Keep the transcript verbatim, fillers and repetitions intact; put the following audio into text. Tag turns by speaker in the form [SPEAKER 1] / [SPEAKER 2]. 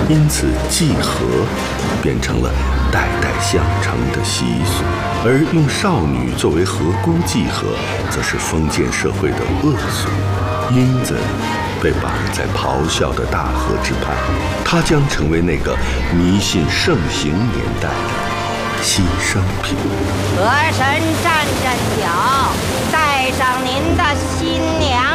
[SPEAKER 1] 因此祭河变成了代代相承的习俗，而用少女作为河姑祭河，则是封建社会的恶俗。英子被绑在咆哮的大河之畔，她将成为那个迷信盛行年代的牺牲品。
[SPEAKER 2] 河神站站脚，带上您的新娘。